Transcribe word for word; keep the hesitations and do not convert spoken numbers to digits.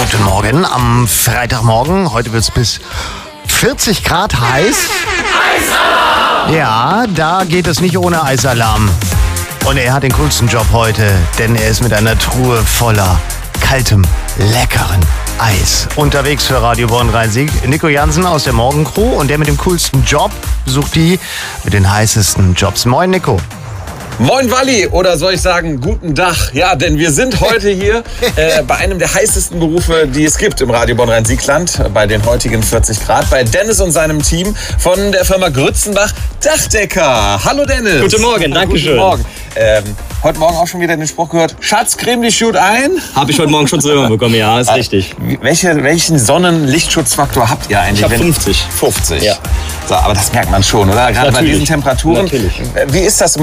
Guten Morgen am Freitagmorgen. Heute wird es bis vierzig Grad heiß. Eisalarm! Ja, da geht es nicht ohne Eisalarm. Und er hat den coolsten Job heute, denn er ist mit einer Truhe voller kaltem, leckeren Eis unterwegs für Radio Bonn Rhein-Sieg. Nico Jansen aus der Morgencrew und der mit dem coolsten Job besucht die mit den heißesten Jobs. Moin Nico. Moin Walli, oder soll ich sagen, guten Tag. Ja, denn wir sind heute hier äh, bei einem der heißesten Berufe, die es gibt im Radio Bonn Rhein-Sieg-Land, bei den heutigen vierzig Grad, bei Dennis und seinem Team von der Firma Grützenbach Dachdecker. Hallo Dennis. Guten Morgen, danke schön. Guten Morgen. Ähm, heute Morgen auch schon wieder den Spruch gehört, Schatz, creme dich gut ein. Habe ich heute Morgen schon zu hören bekommen, ja, ist richtig. Welche, welchen Sonnenlichtschutzfaktor habt ihr eigentlich? Ich habe fünfzig. fünfzig? Ja. So, aber das merkt man schon, oder? Gerade bei diesen Temperaturen. Natürlich. Wie ist das